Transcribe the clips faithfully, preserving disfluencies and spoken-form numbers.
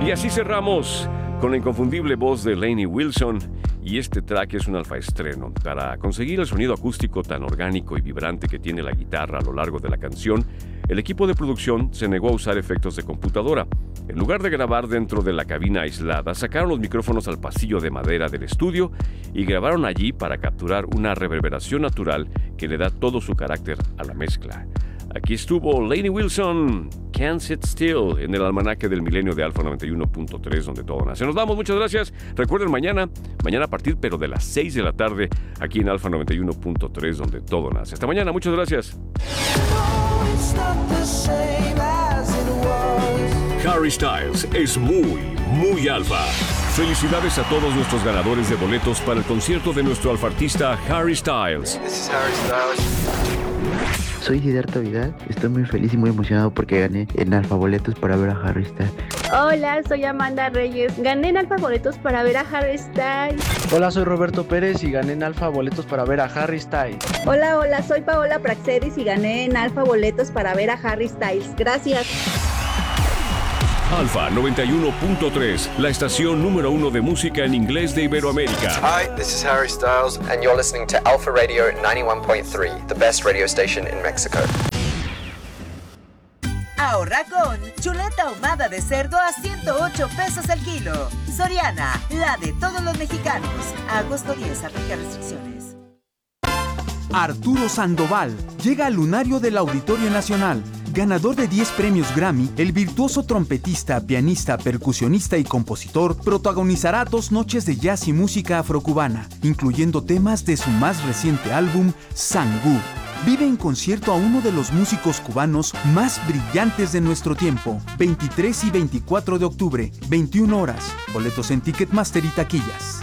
Y así cerramos con la inconfundible voz de Lainey Wilson. Y este track es un alfa estreno. Para conseguir el sonido acústico tan orgánico y vibrante que tiene la guitarra a lo largo de la canción, el equipo de producción se negó a usar efectos de computadora. En lugar de grabar dentro de la cabina aislada, sacaron los micrófonos al pasillo de madera del estudio y grabaron allí para capturar una reverberación natural que le da todo su carácter a la mezcla. Aquí estuvo Lainey Wilson, Can't Sit Still, en el almanaque del milenio de Alfa noventa y uno punto tres, donde todo nace. Nos vamos, muchas gracias. Recuerden mañana, mañana a partir pero de las seis de la tarde, aquí en Alfa noventa y uno punto tres, donde todo nace. Hasta mañana, muchas gracias. Harry Styles es muy, muy alfa. Felicidades a todos nuestros ganadores de boletos para el concierto de nuestro alfartista Harry Styles. This is Harry Styles. Soy Siddhartha Vidal, estoy muy feliz y muy emocionado porque gané en Alfa Boletos para ver a Harry Styles. Hola, soy Amanda Reyes, gané en Alfa Boletos para ver a Harry Styles. Hola, soy Roberto Pérez y gané en Alfa Boletos para ver a Harry Styles. Hola, hola, soy Paola Praxedis y gané en Alfa Boletos para ver a Harry Styles. Gracias. Alfa noventa y uno punto tres, la estación número uno de música en inglés de Iberoamérica. Hi, this is Harry Styles, and you're listening to Alpha Radio ninety-one point three, the best radio station in Mexico. Ahorra con chuleta ahumada de cerdo a ciento ocho pesos el kilo. Soriana, la de todos los mexicanos. A agosto diez, aplica restricciones. Arturo Sandoval llega al lunario del Auditorio Nacional. Ganador de diez premios Grammy, el virtuoso trompetista, pianista, percusionista y compositor protagonizará dos noches de jazz y música afrocubana, incluyendo temas de su más reciente álbum, Sangú. Vive en concierto a uno de los músicos cubanos más brillantes de nuestro tiempo. veintitrés y veinticuatro de octubre, veintiuna horas. Boletos en Ticketmaster y taquillas.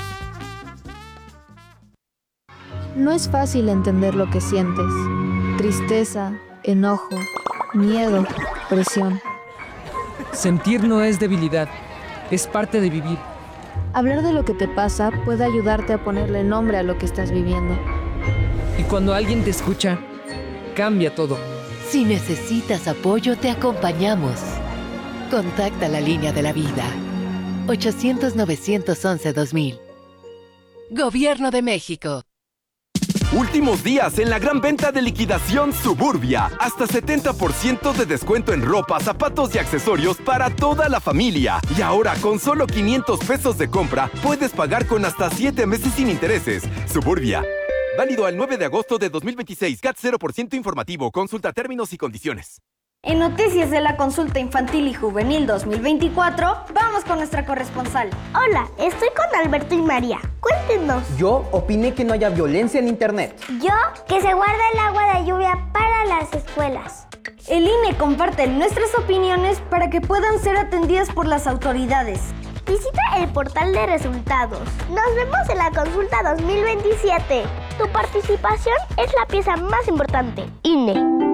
No es fácil entender lo que sientes. Tristeza, enojo, miedo, presión. Sentir no es debilidad, es parte de vivir. Hablar de lo que te pasa puede ayudarte a ponerle nombre a lo que estás viviendo. Y cuando alguien te escucha, cambia todo. Si necesitas apoyo, te acompañamos. Contacta la línea de la vida. ochocientos, novecientos once, dos mil. Gobierno de México. Últimos días en la gran venta de liquidación Suburbia. Hasta setenta por ciento de descuento en ropa, zapatos y accesorios para toda la familia. Y ahora con solo quinientos pesos de compra, puedes pagar con hasta siete meses sin intereses. Suburbia. Válido al nueve de agosto de dos mil veintiséis. C A T cero por ciento informativo. Consulta términos y condiciones. En Noticias de la Consulta Infantil y Juvenil dos mil veinticuatro, vamos con nuestra corresponsal. Hola, estoy con Alberto y María. Cuéntenos. Yo opiné que no haya violencia en internet. Yo, que se guarda el agua de lluvia para las escuelas. El I N E comparte nuestras opiniones para que puedan ser atendidas por las autoridades. Visita el portal de resultados. Nos vemos en la consulta dos mil veintisiete. Tu participación es la pieza más importante. I N E.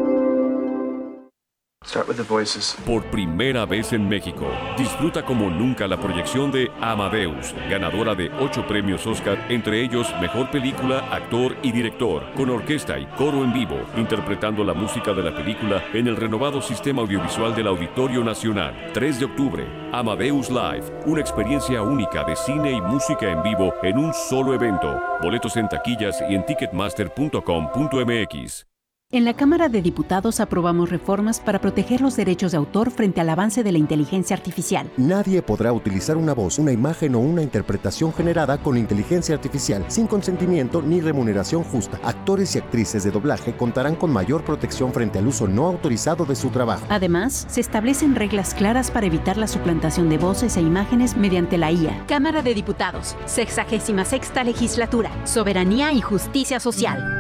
Start with the voices. Por primera vez en México, disfruta como nunca la proyección de Amadeus, ganadora de ocho premios Oscar, entre ellos Mejor Película, Actor y Director, con orquesta y coro en vivo, interpretando la música de la película en el renovado sistema audiovisual del Auditorio Nacional. tres de octubre, Amadeus Live, una experiencia única de cine y música en vivo en un solo evento. Boletos en taquillas y en ticketmaster punto com punto m x. En la Cámara de Diputados aprobamos reformas para proteger los derechos de autor frente al avance de la inteligencia artificial. Nadie podrá utilizar una voz, una imagen o una interpretación generada con inteligencia artificial sin consentimiento ni remuneración justa. Actores y actrices de doblaje contarán con mayor protección frente al uso no autorizado de su trabajo. Además, se establecen reglas claras para evitar la suplantación de voces e imágenes mediante la I A. Cámara de Diputados, sexagésima sexta legislatura, soberanía y justicia social.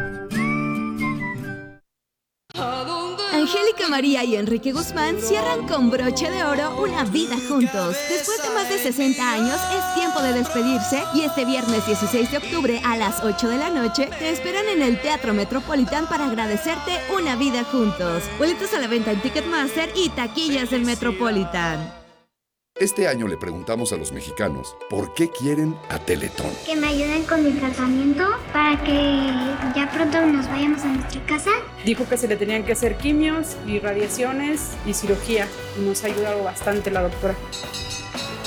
Angélica María y Enrique Guzmán cierran con broche de oro una vida juntos. Después de más de sesenta años, es tiempo de despedirse y este viernes dieciséis de octubre a las ocho de la noche te esperan en el Teatro Metropolitan para agradecerte una vida juntos. Boletos a la venta en Ticketmaster y taquillas del Metropolitan. Este año le preguntamos a los mexicanos por qué quieren a Teletón. Que me ayuden con mi tratamiento para que ya pronto nos vayamos a nuestra casa. Dijo que se le tenían que hacer quimios y radiaciones y cirugía y nos ha ayudado bastante la doctora.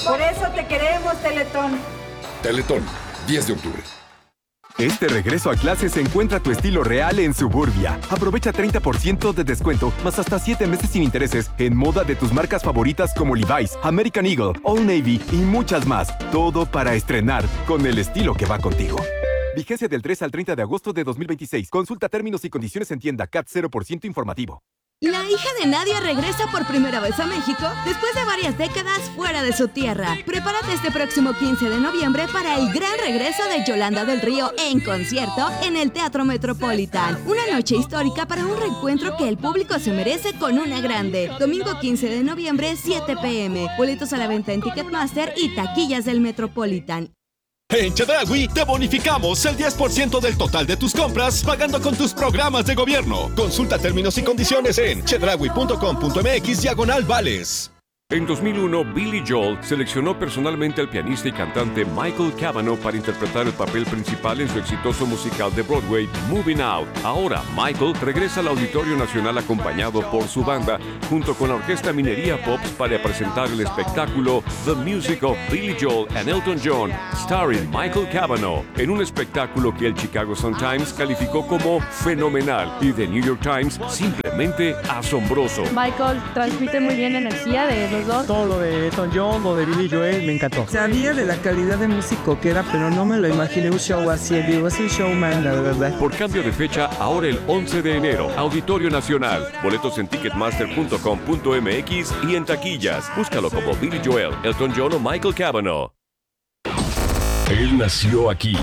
Por eso te queremos, Teletón. Teletón, diez de octubre. Este regreso a clases encuentra tu estilo real en Suburbia. Aprovecha treinta por ciento de descuento, más hasta siete meses sin intereses en moda de tus marcas favoritas como Levi's, American Eagle, Old Navy y muchas más. Todo para estrenar con el estilo que va contigo. Vigencia del tres al treinta de agosto de dos mil veintiséis. Consulta términos y condiciones en tienda. C A T cero por ciento informativo. La hija de Nadia regresa por primera vez a México después de varias décadas fuera de su tierra. Prepárate este próximo quince de noviembre para el gran regreso de Yolanda del Río en concierto en el Teatro Metropolitan. Una noche histórica para un reencuentro que el público se merece con una grande. Domingo quince de noviembre, siete pe eme. Boletos a la venta en Ticketmaster y taquillas del Metropolitan. En Chedraui te bonificamos el diez por ciento del total de tus compras pagando con tus programas de gobierno. Consulta términos y condiciones en chedraui punto com punto eme equis diagonal vales. En dos mil uno, Billy Joel seleccionó personalmente al pianista y cantante Michael Cavanaugh para interpretar el papel principal en su exitoso musical de Broadway, Moving Out. Ahora, Michael regresa al Auditorio Nacional acompañado por su banda, junto con la Orquesta Minería Pops para presentar el espectáculo The Music of Billy Joel and Elton John, starring Michael Cavanaugh, en un espectáculo que el Chicago Sun-Times calificó como fenomenal y The New York Times simplemente asombroso. Michael transmite muy bien energía de los dos. Todo lo de Elton John, lo de Billy Joel, me encantó. Sabía de la calidad de músico que era, pero no me lo imaginé un show así. Digo, es un showman, la verdad. Por cambio de fecha, ahora el once de enero, Auditorio Nacional. Boletos en ticketmaster punto com punto eme equis y en taquillas. Búscalo como Billy Joel, Elton John o Michael Cavanaugh. Él nació aquí.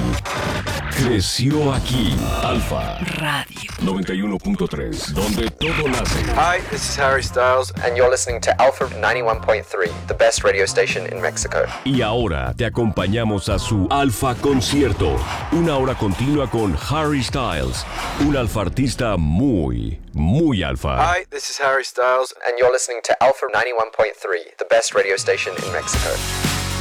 Creció aquí. Alfa Radio noventa y uno punto tres, donde todo nace. Hi, this is Harry Styles, and you're listening to Alpha ninety-one point three, the best radio station in Mexico. Y ahora te acompañamos a su Alfa Concierto, una hora continua con Harry Styles, un alfa artista muy, muy alfa. Hi, this is Harry Styles, and you're listening to Alpha ninety-one point three, the best radio station in Mexico.